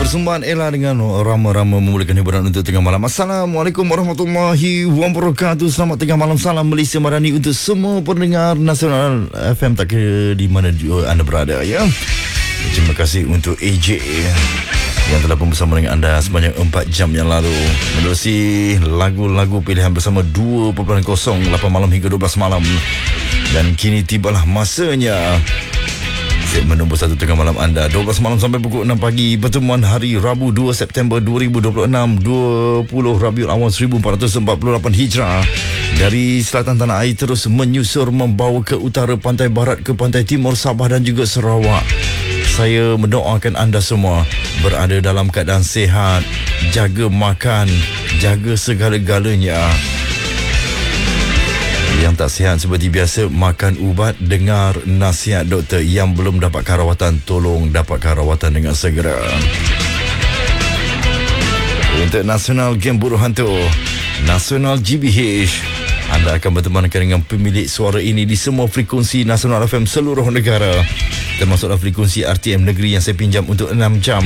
Persembahan Ella dengan Rama-Rama memulakan hiburan untuk tengah malam. Assalamualaikum warahmatullahi wabarakatuh. Selamat tengah malam. Salam Malaysia Madani untuk semua pendengar Nasional FM tak kira di mana anda berada ya. Terima kasih untuk AJ yang telah pun bersama dengan anda sebanyak 4 jam yang lalu, menerusi lagu-lagu pilihan bersama 2.0 8 malam hingga 12 malam. Dan kini tibalah masanya segmen nombor 1 tengah malam anda, 12 malam sampai pukul 6 pagi. Pertemuan hari Rabu 2 September 2026, 20 Rabiul Awal 1448 Hijrah. Dari selatan tanah air terus menyusur membawa ke utara, pantai barat ke pantai timur Sabah dan juga Sarawak. Saya mendoakan anda semua berada dalam keadaan sihat, jaga makan, jaga segala-galanya. Yang tak sihat seperti biasa, makan ubat, dengar nasihat doktor. Yang belum dapatkan rawatan, tolong dapatkan rawatan dengan segera. Untuk Nasional Game Buruh Hantu, Nasional GBH, anda akan bertemankan dengan pemilik suara ini di semua frekuensi Nasional FM seluruh negara, termasuklah frekuensi RTM negeri yang saya pinjam untuk 6 jam.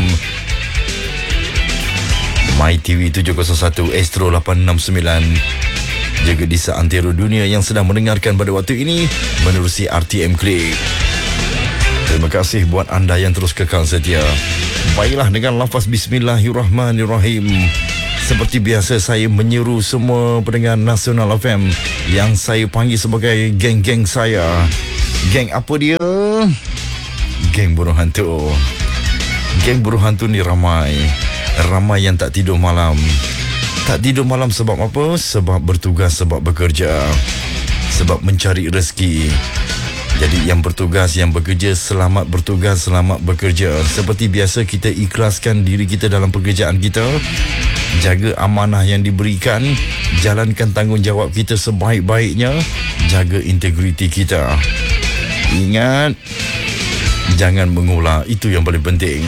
My TV 701, Astro 869, juga di seantero dunia yang sedang mendengarkan pada waktu ini menerusi RTM Click. Terima kasih buat anda yang terus kekal setia. Baiklah, dengan lafaz Bismillahirrahmanirrahim, seperti biasa saya menyeru semua pendengar Nasional FM yang saya panggil sebagai geng-geng saya. Geng apa dia? Geng Buruh Hantu. Geng Buruh Hantu ni ramai yang tak tidur malam. Tak tidur malam sebab apa? Sebab bertugas, sebab bekerja, sebab mencari rezeki. Jadi yang bertugas, yang bekerja, selamat bertugas, selamat bekerja. Seperti biasa, kita ikhlaskan diri kita dalam pekerjaan kita, jaga amanah yang diberikan, jalankan tanggungjawab kita sebaik-baiknya, jaga integriti kita. Ingat, jangan mengular, itu yang paling penting.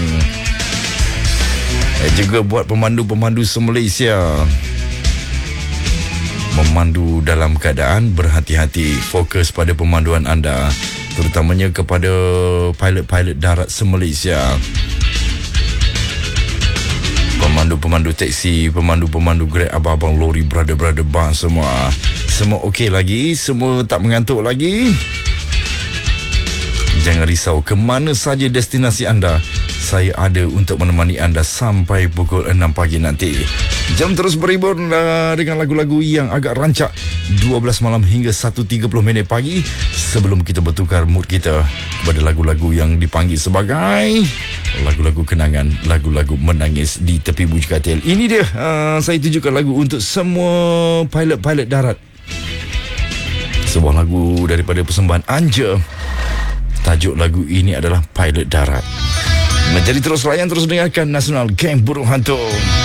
Juga buat pemandu-pemandu se-Malaysia, memandu dalam keadaan berhati-hati, fokus pada pemanduan anda, terutamanya kepada pilot-pilot darat se-Malaysia, pemandu-pemandu teksi, pemandu-pemandu Grab, abang-abang lori, brother-brother bus, semua okey lagi, semua tak mengantuk lagi. Jangan risau, ke mana saja destinasi anda, saya ada untuk menemani anda sampai pukul 6 pagi nanti. Jam terus berhibur dengan lagu-lagu yang agak rancak, 12 malam hingga 1.30 minit pagi, sebelum kita bertukar mood kita kepada lagu-lagu yang dipanggil sebagai lagu-lagu kenangan, lagu-lagu menangis di tepi buj katil. Ini dia, saya tujukan lagu untuk semua pilot-pilot darat. Sebuah lagu daripada persembahan Anja. Tajuk lagu ini adalah Pilot Darat. Jadi terus layan, terus dengarkan Nasional Game Buruh Hantu.